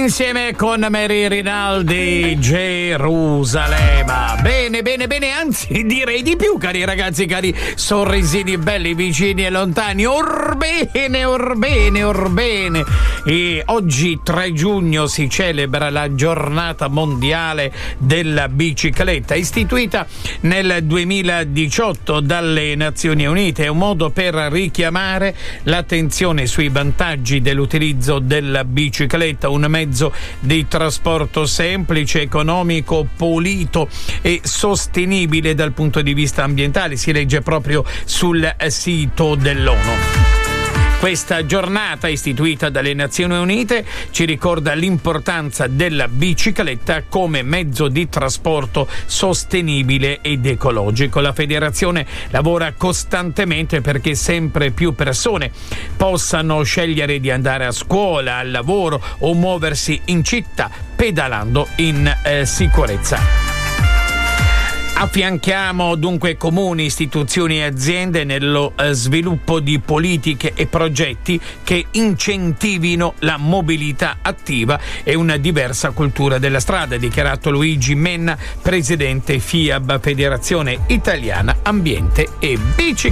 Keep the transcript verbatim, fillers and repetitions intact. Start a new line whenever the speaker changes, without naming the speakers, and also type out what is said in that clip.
Insieme con Mary Rinaldi, Gerusalemme. Bene, bene, bene, anzi direi di più, cari ragazzi, cari sorrisini belli, vicini e lontani. Orbene, orbene, orbene. E oggi tre giugno si celebra la giornata mondiale della bicicletta, istituita nel duemiladiciotto dalle Nazioni Unite. È un modo per richiamare l'attenzione sui vantaggi dell'utilizzo della bicicletta, un mezzo di trasporto semplice, economico, pulito e sostenibile dal punto di vista ambientale. Si legge proprio sul sito dell'ONU. Questa giornata, istituita dalle Nazioni Unite, ci ricorda l'importanza della bicicletta come mezzo di trasporto sostenibile ed ecologico. La federazione lavora costantemente perché sempre più persone possano scegliere di andare a scuola, al lavoro o muoversi in città pedalando in eh, sicurezza. Affianchiamo dunque comuni, istituzioni e aziende nello eh, sviluppo di politiche e progetti che incentivino la mobilità attiva e una diversa cultura della strada, ha dichiarato Luigi Menna, presidente F I A B, Federazione Italiana Ambiente e Bicicletta.